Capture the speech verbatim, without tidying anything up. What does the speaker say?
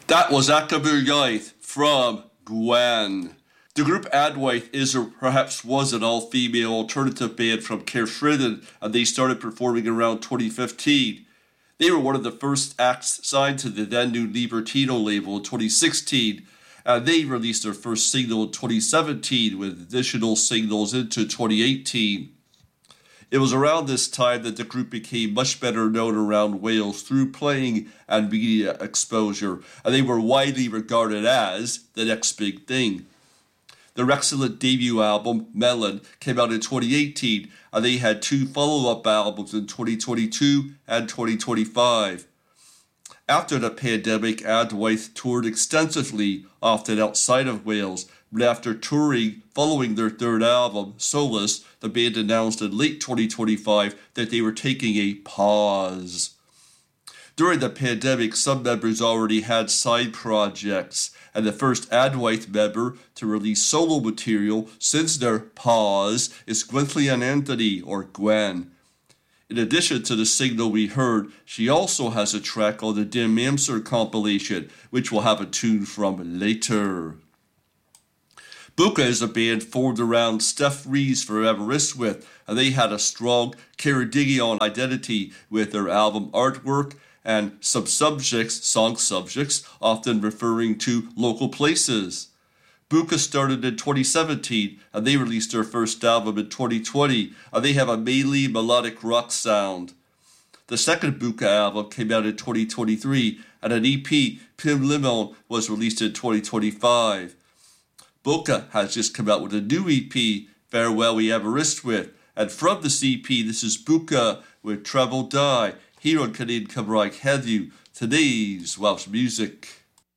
That was Akabuyaith from Gwen. The group Adwaith is or perhaps was an all-female alternative band from Caerphilly, and they started performing around twenty fifteen. They were one of the first acts signed to the then-new Libertino label in twenty sixteen, and they released their first single in twenty seventeen with additional singles into twenty eighteen. It was around this time that the group became much better known around Wales through playing and media exposure, and they were widely regarded as the next big thing. Their excellent debut album, Melon, came out in twenty eighteen, and they had two follow-up albums in twenty twenty-two and twenty twenty-five. After the pandemic, Adwaith toured extensively, often outside of Wales, but after touring following their third album, Solace, the band announced in late twenty twenty-five that they were taking a pause. During the pandemic, some members already had side projects, and the first Adwaith member to release solo material since their pause is Gwenllian Anthony, or Gwen. In addition to the single we heard, she also has a track on the Dim Amser compilation, which we'll have a tune from later. Buka is a band formed around Steph Rees for Aberystwyth, and they had a strong Ceredigion identity with their album artwork and some subjects, song subjects, often referring to local places. Buka started in twenty seventeen, and they released their first album in twenty twenty, and they have a mainly melodic rock sound. The second Buka album came out in twenty twenty-three, and an E P, Pim Limon, was released in twenty twenty-five. Buka has just come out with a new E P, Farewell We Aberystwyth, and from this E P, this is Buka with Travel Die, here on Canadian Cymraeg Heddiw, today's Welsh music.